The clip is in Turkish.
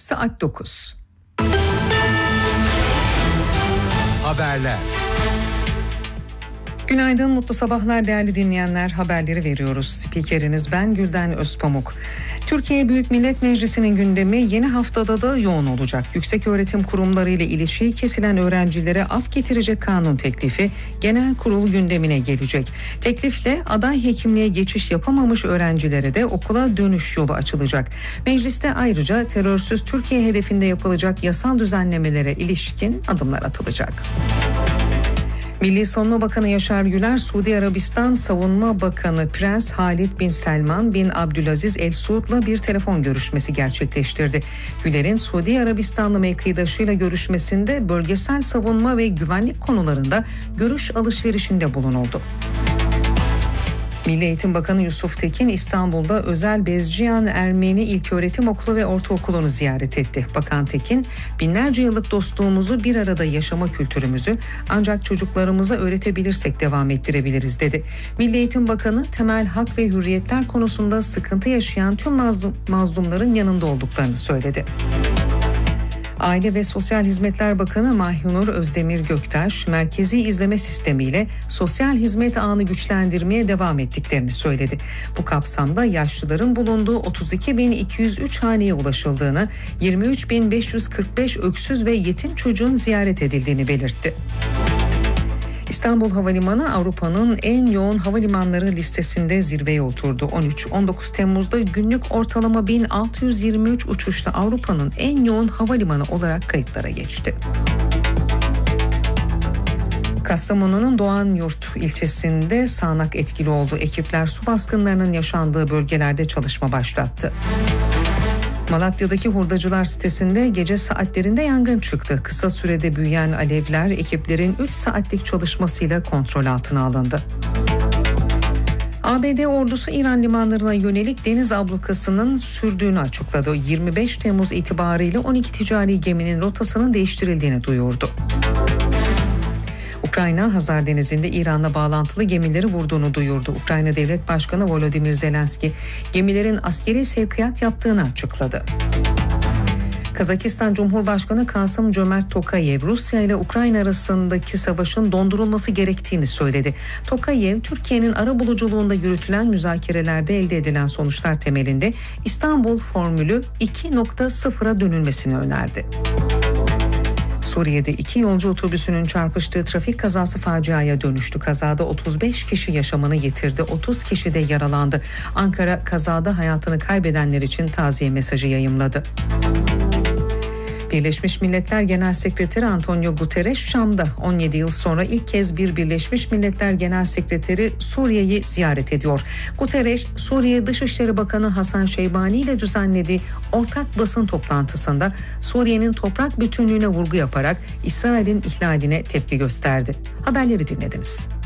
saat 9. Haberler. Günaydın, mutlu sabahlar değerli dinleyenler. Haberleri veriyoruz. Spikeriniz ben Gülden Özpamuk. Türkiye Büyük Millet Meclisi'nin gündemi yeni haftada da yoğun olacak. Yükseköğretim kurumları ile ilişiği kesilen öğrencilere af getirecek kanun teklifi genel kurul gündemine gelecek. Teklifle aday hekimliğe geçiş yapamamış öğrencilere de okula dönüş yolu açılacak. Mecliste ayrıca terörsüz Türkiye hedefinde yapılacak yasal düzenlemelere ilişkin adımlar atılacak. Milli Savunma Bakanı Yaşar Güler, Suudi Arabistan Savunma Bakanı Prens Halid bin Selman bin Abdülaziz El Suud'la bir telefon görüşmesi gerçekleştirdi. Güler'in Suudi Arabistanlı mevkidaşıyla görüşmesinde bölgesel savunma ve güvenlik konularında görüş alışverişinde bulunuldu. Milli Eğitim Bakanı Yusuf Tekin İstanbul'da Özel Bezciyan Ermeni İlköğretim Okulu ve Ortaokulu'nu ziyaret etti. Bakan Tekin, binlerce yıllık dostluğumuzu, bir arada yaşama kültürümüzü ancak çocuklarımıza öğretebilirsek devam ettirebiliriz dedi. Milli Eğitim Bakanı temel hak ve hürriyetler konusunda sıkıntı yaşayan tüm mazlumların yanında olduklarını söyledi. Aile ve Sosyal Hizmetler Bakanı Mahinur Özdemir Göktaş, merkezi izleme sistemiyle sosyal hizmet ağını güçlendirmeye devam ettiklerini söyledi. Bu kapsamda yaşlıların bulunduğu 32.203 haneye ulaşıldığını, 23.545 öksüz ve yetim çocuğun ziyaret edildiğini belirtti. İstanbul Havalimanı Avrupa'nın en yoğun havalimanları listesinde zirveye oturdu. 13-19 Temmuz'da günlük ortalama 1623 uçuşla Avrupa'nın en yoğun havalimanı olarak kayıtlara geçti. Kastamonu'nun Doğanyurt ilçesinde sağanak etkili oldu. Ekipler su baskınlarının yaşandığı bölgelerde çalışma başlattı. Malatya'daki hurdacılar sitesinde gece saatlerinde yangın çıktı. Kısa sürede büyüyen alevler ekiplerin 3 saatlik çalışmasıyla kontrol altına alındı. ABD ordusu İran limanlarına yönelik deniz ablukasının sürdüğünü açıkladı. 25 Temmuz itibariyle 12 ticari geminin rotasının değiştirildiğini duyurdu. Ukrayna, Hazar Denizi'nde İran'la bağlantılı gemileri vurduğunu duyurdu. Ukrayna Devlet Başkanı Volodymyr Zelenski, gemilerin askeri sevkiyat yaptığını açıkladı. Kazakistan Cumhurbaşkanı Kasım-Cömert Tokayev, Rusya ile Ukrayna arasındaki savaşın dondurulması gerektiğini söyledi. Tokayev, Türkiye'nin arabuluculuğunda yürütülen müzakerelerde elde edilen sonuçlar temelinde İstanbul Formülü 2.0'a dönülmesini önerdi. Suriye'de 2 yolcu otobüsünün çarpıştığı trafik kazası faciaya dönüştü. Kazada 35 kişi yaşamını yitirdi, 30 kişi de yaralandı. Ankara kazada hayatını kaybedenler için taziye mesajı yayımladı. Birleşmiş Milletler Genel Sekreteri Antonio Guterres Şam'da 17 yıl sonra ilk kez bir Birleşmiş Milletler Genel Sekreteri Suriye'yi ziyaret ediyor. Guterres, Suriye Dışişleri Bakanı Hasan Şeybani ile düzenlediği ortak basın toplantısında Suriye'nin toprak bütünlüğüne vurgu yaparak İsrail'in ihlaline tepki gösterdi. Haberleri dinlediniz.